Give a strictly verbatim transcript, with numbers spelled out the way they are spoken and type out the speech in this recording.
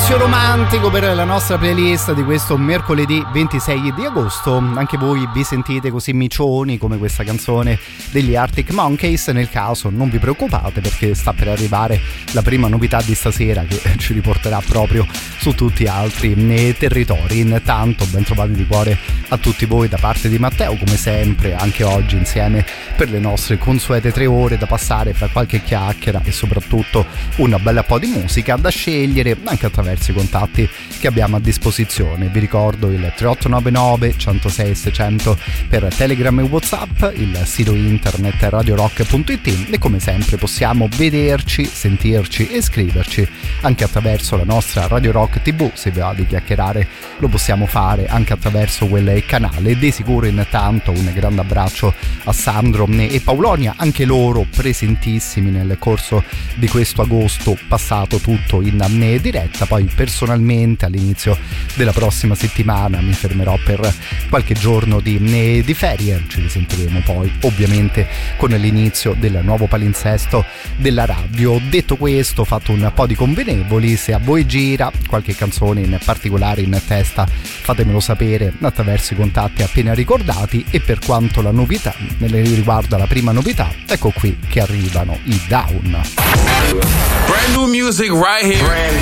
silenzio romantico per la nostra playlist di questo mercoledì ventisei di agosto. Anche voi vi sentite così micioni come questa canzone degli Arctic Monkeys? Nel caso non vi preoccupate, perché sta per arrivare la prima novità di stasera che ci riporterà proprio su tutti altri territori. Intanto ben trovati di cuore a tutti voi da parte di Matteo, come sempre anche oggi insieme per le nostre consuete tre ore da passare fra qualche chiacchiera e soprattutto una bella po' di musica da scegliere anche attraverso i contatti che abbiamo a disposizione. Vi ricordo il tre otto nove nove, centosei seicento per Telegram e WhatsApp, il sito internet radio rock punto it, e come sempre possiamo vederci, sentirci e scriverci anche attraverso la nostra Radio Rock tivù. Se vi va di chiacchierare lo possiamo fare anche attraverso quel canale. Di sicuro intanto un grande abbraccio a Sandro e Paulonia, anche loro presentissimi nel corso di questo agosto passato tutto in diretta. Poi personalmente all'inizio della prossima settimana mi fermerò per qualche giorno di, di ferie. Ci risentiremo poi ovviamente con l'inizio del nuovo palinsesto della radio. Detto questo, fatto un po' di convenevoli, se a voi gira qualche canzone in particolare in testa fatemelo sapere attraverso i contatti appena ricordati. E per quanto la novità riguarda la prima novità, ecco qui che arrivano i Down. Brand new music right here. Brand